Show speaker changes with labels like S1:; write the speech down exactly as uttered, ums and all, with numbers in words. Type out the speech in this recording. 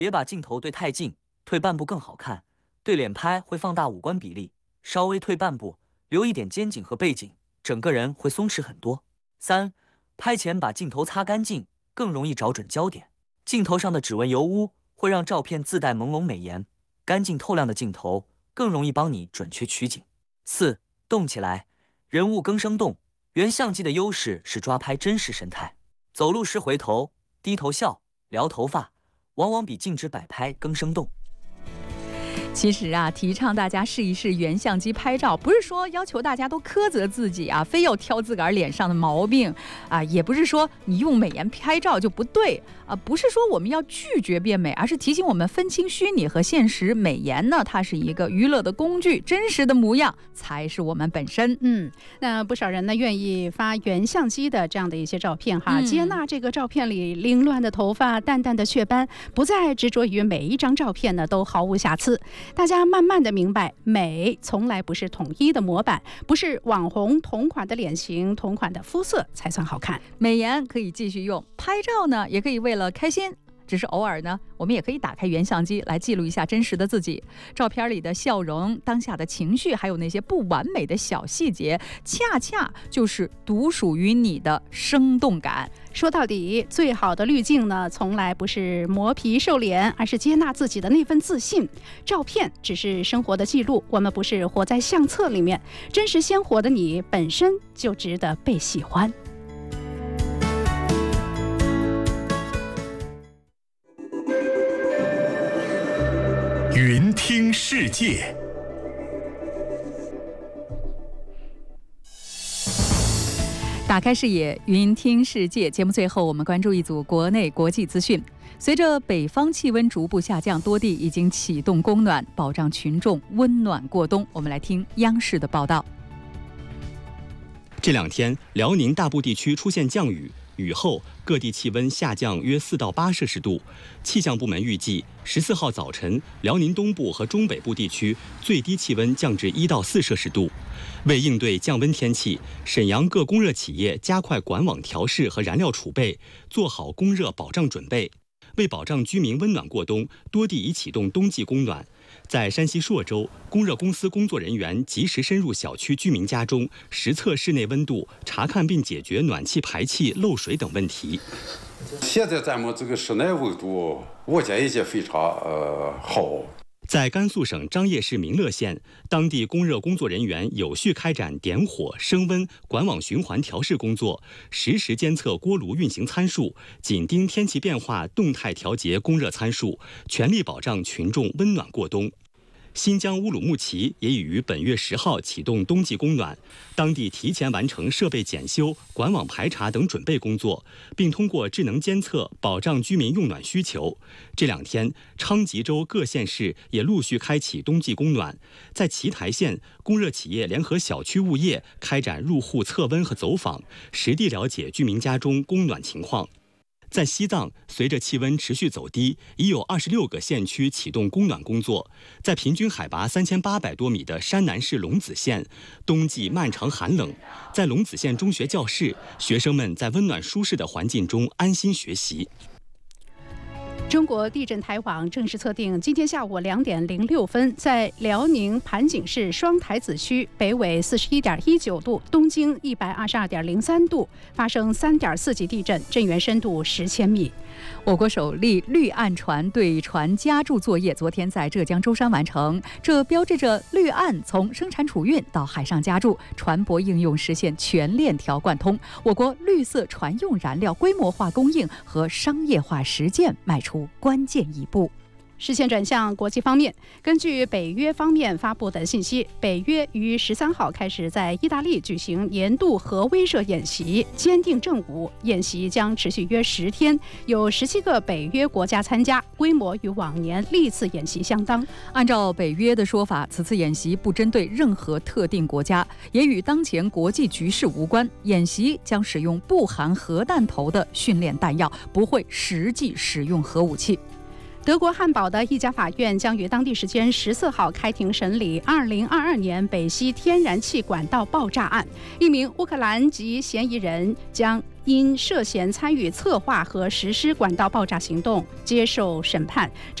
S1: 别把镜头对太近，退半步更好看。对脸拍会放大五官比例，稍微退半步，留一点肩颈和背景，整个人会松弛很多。三、拍前把镜头擦干净，更容易找准焦点。镜头上的指纹油污会让照片自带朦胧美颜，干净透亮的镜头更容易帮你准确取景。四、动起来，人物更生动。原相机的优势是抓拍真实神态，走路时回头、低头笑、撩头发，往往比静止摆拍更生动。
S2: 其实啊，提倡大家试一试原相机拍照，不是说要求大家都苛责自己啊，非要挑自个儿脸上的毛病啊，也不是说你用美颜拍照就不对啊，不是说我们要拒绝变美，而是提醒我们分清虚拟和现实。美颜呢，它是一个娱乐的工具，真实的模样才是我们本身。
S3: 嗯，那不少人呢愿意发原相机的这样的一些照片哈，嗯、接纳这个照片里凌乱的头发、淡淡的雀斑，不再执着于每一张照片呢都毫无瑕疵。大家慢慢的明白，美从来不是统一的模板，不是网红同款的脸型、同款的肤色才算好看。
S2: 美颜可以继续用，拍照呢也可以为了开心。只是偶尔呢，我们也可以打开原相机来记录一下真实的自己。照片里的笑容、当下的情绪，还有那些不完美的小细节，恰恰就是独属于你的生动感。
S3: 说到底，最好的滤镜呢，从来不是磨皮瘦脸，而是接纳自己的那份自信。照片只是生活的记录，我们不是活在相册里面。真实鲜活的你本身就值得被喜欢。
S4: 云听世界，
S2: 打开视野，云听世界。节目最后，我们关注一组国内国际资讯。随着北方气温逐步下降，多地已经启动供暖，保障群众温暖过冬。我们来听央视的报道。
S5: 这两天，辽宁大部地区出现降雨。雨后，各地气温下降约四到八摄氏度。气象部门预计，十四号早晨，辽宁东部和中北部地区最低气温降至一到四摄氏度。为应对降温天气，沈阳各供热企业加快管网调试和燃料储备，做好供热保障准备。为保障居民温暖过冬，多地已启动冬季供暖。在山西朔州，供热公司工作人员及时深入小区居民家中，实测室内温度，查看并解决暖气排气漏水等问题。
S6: 现在咱们这个室内温度，我建议也非常呃好。
S5: 在甘肃省张掖市民乐县，当地供热工作人员有序开展点火、升温、管网循环调试工作，实时监测锅炉运行参数，紧盯天气变化，动态调节供热参数，全力保障群众温暖过冬。新疆乌鲁木齐也已于本月十号启动冬季供暖，当地提前完成设备检修、管网排查等准备工作，并通过智能监测保障居民用暖需求。这两天，昌吉州各县市也陆续开启冬季供暖。在奇台县，供热企业联合小区物业开展入户测温和走访，实地了解居民家中供暖情况。在西藏，随着气温持续走低，已有二十六个县区启动供暖工作。在平均海拔三千八百多米的山南市龙子县，冬季漫长寒冷，在龙子县中学教室，学生们在温暖舒适的环境中安心学习。
S3: 中国地震台网正式测定，今天下午两点零六分，在辽宁盘锦市双台子区北纬四十一点一九度、东经一百二十二点零三度发生三点四级地震，震源深度十千米。
S2: 我国首例绿岸船对船加注作业昨天在浙江舟山完成，这标志着绿岸从生产储运到海上加注，船舶应用实现全链条贯通，我国绿色船用燃料规模化供应和商业化实践迈出关键一步。
S3: 视线转向国际方面，根据北约方面发布的信息，北约于十三号开始在意大利举行年度核威慑演习，坚定正午。演习将持续约十天，有十七个北约国家参加，规模与往年历次演习相当。
S2: 按照北约的说法，此次演习不针对任何特定国家，也与当前国际局势无关。演习将使用不含核弹头的训练弹药，不会实际使用核武器。
S3: 德国汉堡的一家法院将于当地时间十四号开庭审理二零二二年北溪天然气管道爆炸案，一名乌克兰籍嫌疑人将因涉嫌参与策划和实施管道爆炸行动接受审判。